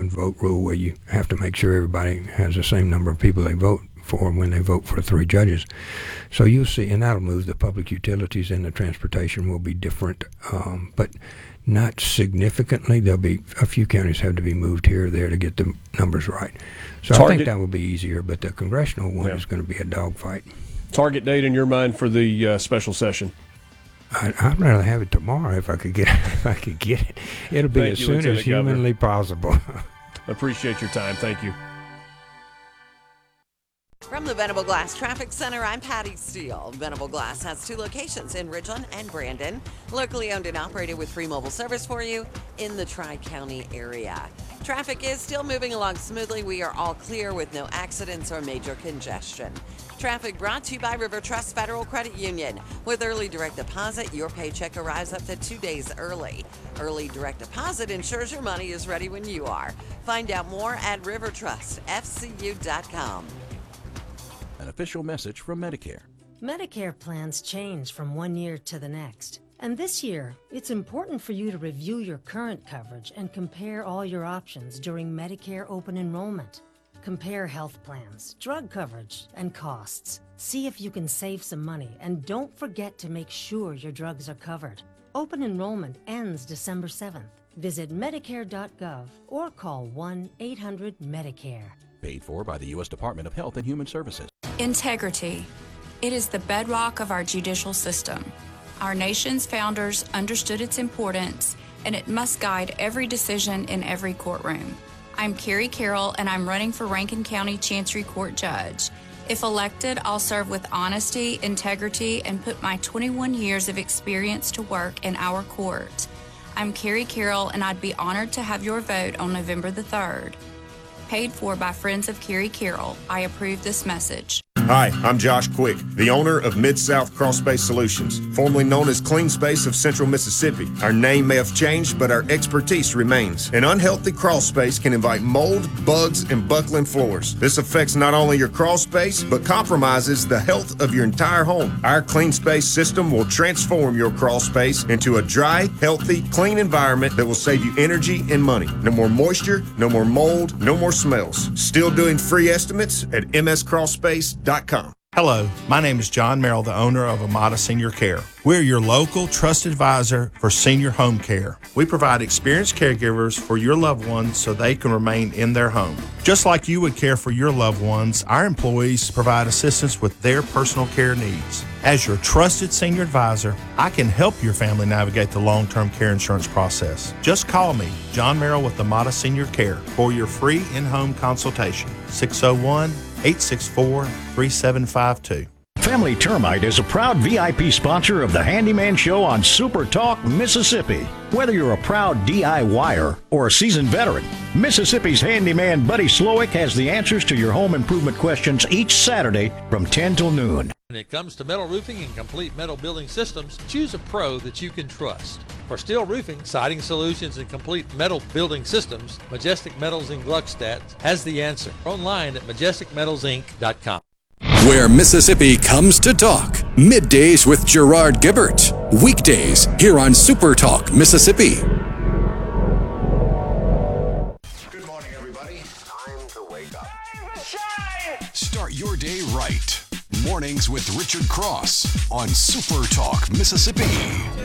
one vote rule where you have to make sure everybody has the same number of people they vote for when they vote for 3 judges. So you'll see, and that'll move the public utilities, and the transportation will be different, but not significantly. There'll be a few counties have to be moved here or there to get the numbers right. So I think that will be easier, but the congressional one is going to be a dogfight. Target date in your mind for the special session? I'd rather have it tomorrow if I could get it. It'll be as soon as humanly possible. Appreciate your time. Thank you. From the Venable Glass Traffic Center, I'm Patty Steele. Venable Glass has 2 locations in Ridgeland and Brandon, locally owned and operated with free mobile service for you in the Tri-County area. Traffic is still moving along smoothly. We are all clear with no accidents or major congestion. Traffic brought to you by River Trust Federal Credit Union. With early direct deposit, your paycheck arrives up to 2 days early. Early direct deposit ensures your money is ready when you are. Find out more at rivertrustfcu.com. An official message from Medicare. Medicare plans change from one year to the next. And this year, it's important for you to review your current coverage and compare all your options during Medicare open enrollment. Compare health plans, drug coverage, and costs. See if you can save some money, and don't forget to make sure your drugs are covered. Open enrollment ends December 7th. Visit Medicare.gov or call 1-800-MEDICARE. Paid for by the U.S. Department of Health and Human Services. Integrity. It is the bedrock of our judicial system. Our nation's founders understood its importance, and it must guide every decision in every courtroom. I'm Carrie Carroll, and I'm running for Rankin County Chancery Court Judge. If elected, I'll serve with honesty, integrity, and put my 21 years of experience to work in our court. I'm Carrie Carroll, and I'd be honored to have your vote on November the 3rd. Paid for by Friends of Carrie Carroll. I approve this message. Hi, I'm Josh Quick, the owner of Mid-South Crawl Space Solutions, formerly known as Clean Space of Central Mississippi. Our name may have changed, but our expertise remains. An unhealthy crawl space can invite mold, bugs, and buckling floors. This affects not only your crawl space, but compromises the health of your entire home. Our Clean Space system will transform your crawl space into a dry, healthy, clean environment that will save you energy and money. No more moisture, no more mold, no more smells. Still doing free estimates at mscrawlspace.com. Hello, my name is John Merrill, the owner of Amada Senior Care. We're your local trusted advisor for senior home care. We provide experienced caregivers for your loved ones so they can remain in their home. Just like you would care for your loved ones, our employees provide assistance with their personal care needs. As your trusted senior advisor, I can help your family navigate the long-term care insurance process. Just call me, John Merrill with Amada Senior Care, for your free in-home consultation. 601-864-3752. Family Termite is a proud VIP sponsor of the Handyman Show on Super Talk Mississippi. Whether you're a proud DIYer or a seasoned veteran, Mississippi's handyman Buddy Slowick has the answers to your home improvement questions each Saturday from 10 till noon. When it comes to metal roofing and complete metal building systems, choose a pro that you can trust. For steel roofing, siding solutions, and complete metal building systems, Majestic Metals in Gluckstadt has the answer. Online at majesticmetalsinc.com. Where Mississippi comes to talk. Middays with Gerard Gibbert. Weekdays here on Super Talk Mississippi. Good morning, everybody. Time to wake up. Start your day right. Mornings with Richard Cross on Super Talk Mississippi.